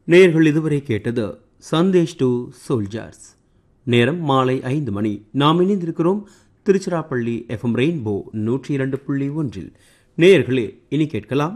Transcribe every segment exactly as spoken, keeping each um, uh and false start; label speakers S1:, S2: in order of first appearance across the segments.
S1: நேயர்கள் இதுவரை கேட்டது சந்தேஷ் டு சோல்ஜர்ஸ். நேரம் மாலை ஐந்து மணி. நாம் இணைந்திருக்கிறோம் திருச்சிராப்பள்ளி எஃப்எம் ரெயின்போ நூற்றி இரண்டு புள்ளி ஒன்றில். நேயர்களே, இனி கேட்கலாம்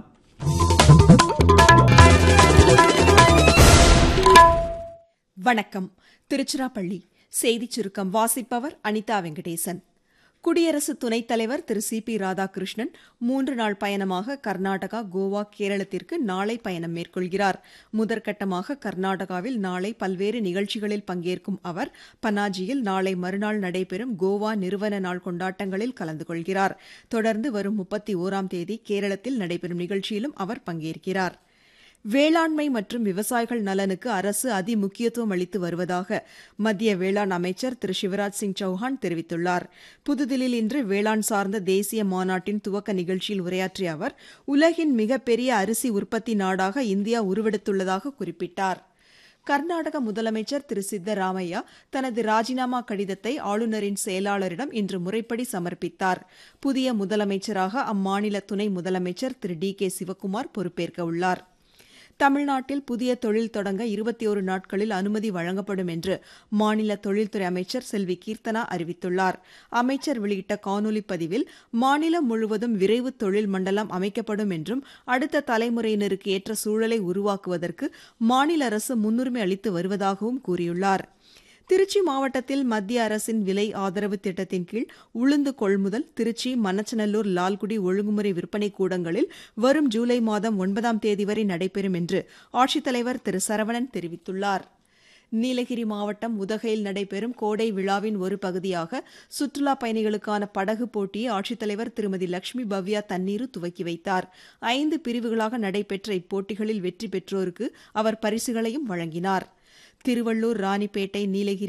S2: வணக்கம். திருச்சிராப்பள்ளி செய்திச் சுருக்கம் வாசிப்பவர் அனிதா வெங்கடேசன். குடியரசு துணைத் தலைவர் திரு சி பி ராதாகிருஷ்ணன் மூன்று நாள் பயணமாக கர்நாடகா, கோவா, கேரளத்திற்கு நாளை பயணம் மேற்கொள்கிறார். முதற்கட்டமாக கர்நாடகாவில் நாளை பல்வேறு நிகழ்ச்சிகளில் பங்கேற்கும் அவர் பனாஜியில் நாளை மறுநாள் நடைபெறும் கோவா நிறுவன நாள் கொண்டாட்டங்களில் கலந்து கொள்கிறார். தொடர்ந்து வரும் முப்பத்தி ஓராம் தேதி கேரளத்தில் நடைபெறும் நிகழ்ச்சியிலும் அவர் பங்கேற்கிறார். வேளாண்மை மற்றும் விவசாயிகள் நலனுக்கு அரசு அதிமுக்கியத்துவம் அளித்து வருவதாக மத்திய வேளாண் அமைச்சர் திரு சிவராஜ் சிங் சௌஹான் தெரிவித்துள்ளார். புதுதில்லியில் இன்று வேளாண் சார்ந்த தேசிய மாநாட்டின் துவக்க நிகழ்ச்சியில் உரையாற்றிய அவர் உலகின் மிகப்பெரிய அரிசி உற்பத்தி நாடாக இந்தியா உருவெடுத்துள்ளதாக குறிப்பிட்டார். கர்நாடக முதலமைச்சர் திரு சித்தராமையா தனது ராஜினாமா கடிதத்தை ஆளுநரின் செயலாளரிடம் இன்று முறைப்படி சமர்ப்பித்தார். புதிய முதலமைச்சராக அம்மாநில துணை முதலமைச்சர் திரு டி கே சிவக்குமார் பொறுப்பேற்க உள்ளார். தமிழ்நாட்டில் புதிய தொழில் தொடங்க இருபத்தி ஒரு நாட்களில் அனுமதி வழங்கப்படும் என்று மாநில தொழில்துறை அமைச்சர் செல்வி கீர்த்தனா அறிவித்துள்ளார். அமைச்சர் வெளியிட்ட காணொலி பதிவில் மாநிலம் முழுவதும் விரைவு தொழில் மண்டலம் அமைக்கப்படும் என்றும் அடுத்த தலைமுறையினருக்கு ஏற்ற சூழலை உருவாக்குவதற்கு மாநில அரசு முன்னுரிமை அளித்து வருவதாகவும் கூறியுள்ளார். திருச்சி மாவட்டத்தில் மத்திய அரசின் விலை ஆதரவு திட்டத்தின் கீழ் உளுந்து கொள்முதல் திருச்சி, மண்ணச்சநல்லூர், லால்குடி ஒழுங்குமுறை விற்பனை கூடங்களில் வரும் ஜூலை மாதம் ஒன்பதாம் தேதி வரை நடைபெறும் என்று ஆட்சித்தலைவர் திரு சரவணன் தெரிவித்துள்ளார். நீலகிரி மாவட்டம் உதகையில் நடைபெறும் கோடை விழாவின் ஒரு பகுதியாக சுற்றுலா பயணிகளுக்கான படகு போட்டியை ஆட்சித்தலைவர் திருமதி லட்சுமி பவ்யா தண்ணீரு துவக்கி வைத்தார். ஐந்து பிரிவுகளாக நடைபெற்ற இப்போட்டிகளில் வெற்றி பெற்றோருக்கு அவர் பரிசுகளையும் வழங்கினார். திருவள்ளூர், ராணிப்பேட்டை, நீலகிரி